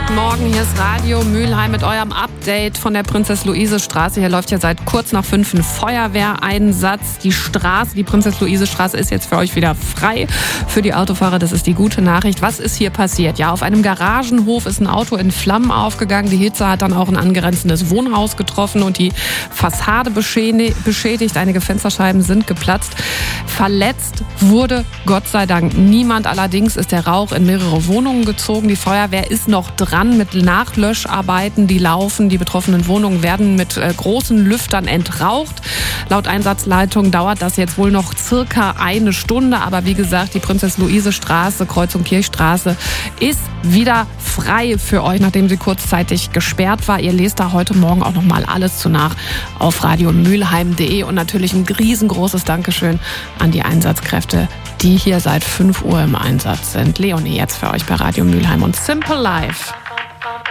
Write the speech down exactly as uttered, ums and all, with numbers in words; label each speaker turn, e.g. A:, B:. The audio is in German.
A: Guten Morgen, hier ist Radio Mülheim mit eurem Update von der Prinzess-Luise-Straße. Hier läuft ja seit kurz nach fünf ein Feuerwehreinsatz. Die Straße, die Prinzess-Luise-Straße ist jetzt für euch wieder frei. Für die Autofahrer, das ist die gute Nachricht. Was ist hier passiert? Ja, auf einem Garagenhof ist ein Auto in Flammen aufgegangen. Die Hitze hat dann auch ein angrenzendes Wohnhaus getroffen und die Fassade beschädigt. Einige Fensterscheiben sind geplatzt. Verletzt wurde Gott sei Dank niemand. Allerdings ist der Rauch in mehrere Wohnungen gezogen. Die Feuerwehr ist noch dran mit Nachlöscharbeiten, die laufen. Die betroffenen Wohnungen werden mit äh, großen Lüftern entraucht. Laut Einsatzleitung dauert das jetzt wohl noch circa eine Stunde. Aber wie gesagt, die Prinzess-Luise-Straße, Kreuzung Kirchstraße, ist wieder frei für euch, nachdem sie kurzzeitig gesperrt war. Ihr lest da heute Morgen auch noch mal alles zu nach auf radio mülheim punkt de. Und natürlich ein riesengroßes Dankeschön an die Einsatzkräfte, die hier seit fünf Uhr im Einsatz sind. Leonie jetzt für euch bei Radio Mülheim und Simple Life.